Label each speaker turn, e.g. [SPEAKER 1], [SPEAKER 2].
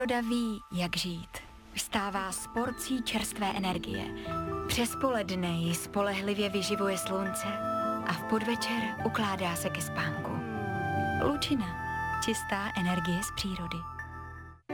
[SPEAKER 1] Příroda ví, jak žít. Vstává s porcí čerstvé energie. Přes poledne ji spolehlivě vyživuje slunce a v podvečer ukládá se ke spánku. Lučina. Čistá energie z přírody.